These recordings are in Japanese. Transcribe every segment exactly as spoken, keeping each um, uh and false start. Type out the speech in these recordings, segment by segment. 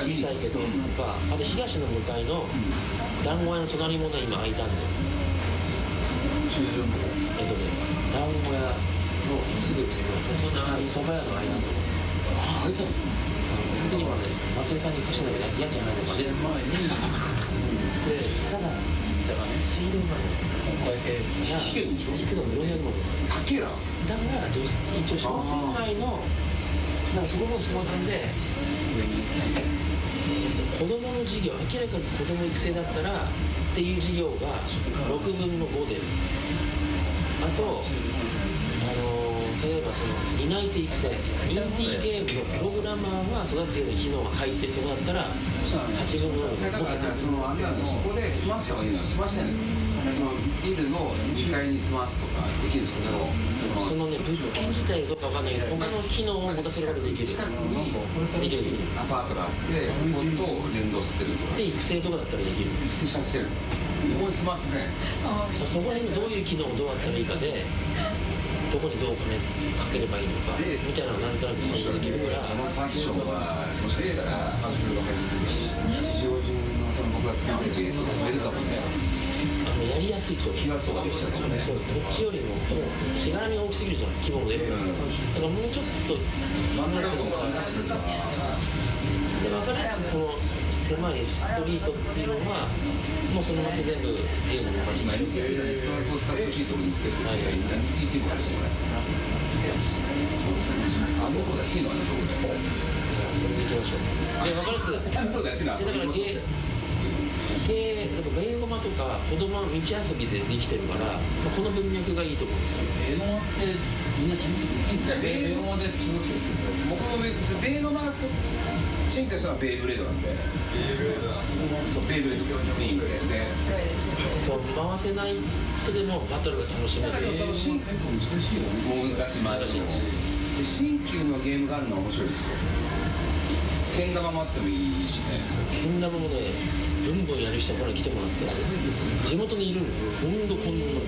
小さいけど、なんかあと東の向かいの団子屋の隣もね今開いたんだよ。 中旬のえっとね団子屋のすぐそんな蕎麦屋の間のあ開いたのすでに今ね松井さんに貸しなきゃ家賃入るのかね前にでただだからね仕入れがね引けるでしょ引くのもよんひゃくまんかけらだから一応商店街のなんかそこのつまんで子供の事業明らかに子供育成だったらっていう事業がろくぶんのごであとあのー例えばその担い手育成インディーゲームのプログラマーが育つような機能が入ってるとこだったらはちぶんのごでだからそのあれなのそこで済ました方がいいのよ済ましたいのビルのにかいに済ますとかできるんですかそのね物件自体どうかわかんないけど他の機能を持たせることができる近くにできるできるアパートがあってそこと連動させるとかで育成とかだったらできる育成させてるそこに済ますねそこにどういう機能をどうやったらいいかでどこにどうお金かければいいのかみたいなのがなんとなく想像できるからそのファッションはもしかしたら吉祥寺のその僕が作ってるベースが増えるかもねあのやりやすいと気がそうでしたねそうこっちよりもしがらみが大きすぎるじゃん規模も出るから、だからもうちょっと真ん中の方がで分かりやすくこの狭いストリートっていうのはもうその街全部ゲームの街今 エルティー を使ってほしいと思ってるから エルティー っていうのがしあんなことやっていいのあんなとこでそれでいきましょう。で分かりやすいあんなことやってんのだからゲゲーベーゴマとか子供の道遊びでできてるから、まあ、この文脈がいいと思うんですよ。 ベーノマってみんなちゃんとできるんだよベーノマで僕もベーノマが進化したのはベイブレードなんでベイブレードそうベイブレードピンクでそう回せない人でもバトルが楽しめる。 だけどその新旧難しいよねもう難しい難しいで新旧のゲームがあるのは面白いですよけん玉もあってもいいしねけん玉もねブンブンやる人から来てもらって地元にいるのよほんとこんなの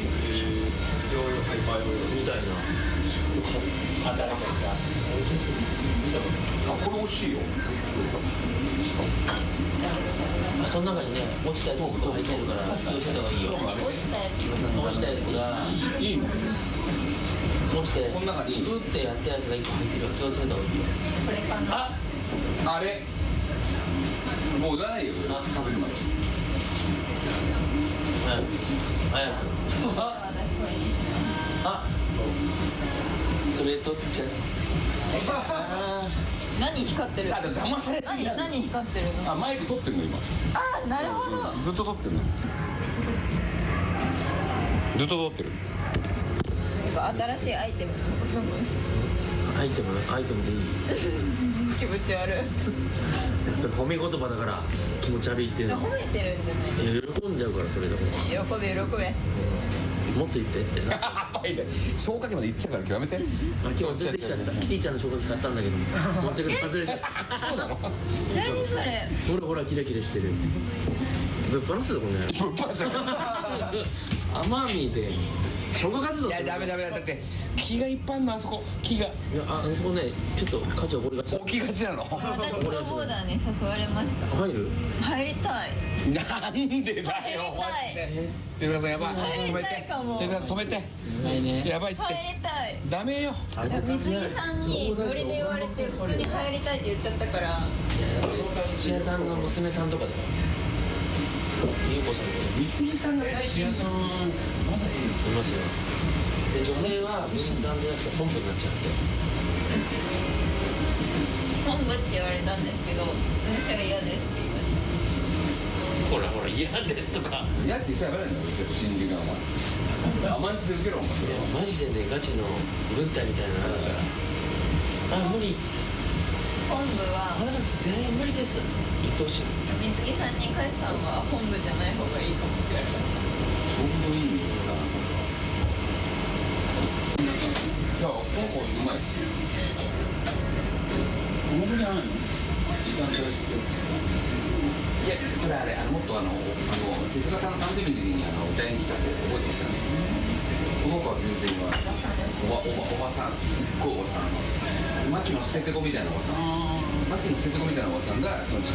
みたいな働き方あこれ欲しいよあその中にね落ちたやつが入ってるから気をつけた方がいいよ。 落ちたやつ落ちたやつがいいの落ちてこの中にグってやったやつがいっこ入ってるから気をつけた方がいいよ。 これかなああれもう売らないよ食べるまで早く早くあ私これにしますあそれ取っちゃうあ何光ってるあだって騙されすぎ何何光ってるのあマイク取ってるの今あなるほどずっと撮ってるのずっと撮ってる新しいアイテムアイテムアイテムでいい気持ち悪いそれ褒め言葉だから気持ち悪いっていうの褒めてるんじゃないいや喜んじゃうからそれだもん喜べ喜べもっと言ってってな消火器まで行っちゃうから今日やめてあ今日出てきちゃったキティちゃんの消火器買ったんだけど持ってくる忘れちゃったそうなの何それほらほらキラキラしてるぶっ放すぞこの野郎ぶっ放すよ奄美で消火活動いやダメダメだだって木がいっぱいあるのあそこ木がいやあそこねちょっと価値起こりがち起きがちなの私スノーボーダーに誘われました入る入りたいなんでだよマジで手塚さんやばい入りたいかも手塚さん止めてないねやばいって入りたいダメよ水木さんにノリで言われて普通に入りたいって言っちゃったから土屋さんの娘さんとかだよ優子さんとか三木さんが最近そのまだいるいますよで女性は分断じゃなくて本部になっちゃって本部って言われたんですけど私は嫌ですって言いましたほらほら嫌ですとか嫌って言っちゃダメなんだよ新人がお前甘んじで受けろお前そいやれはマジでねガチの軍隊みたいなのあるからあ無理本部はあなた全員無理です言ってほしい水木さんに甲斐さんは本部じゃない方がいいかもって言われましたちょうどいい三木さんいやこの子うまいっすよこの子じゃないの時間取らせていやそれあれあのもっとあのあの手塚さんの誕生日の時にあの歌いに来た子覚えてますかねこの子は全然言わないおばおばおばさんすっごいおばさん牧野捨ててこみたいなおばさん牧野捨ててこみたいなおばさんがその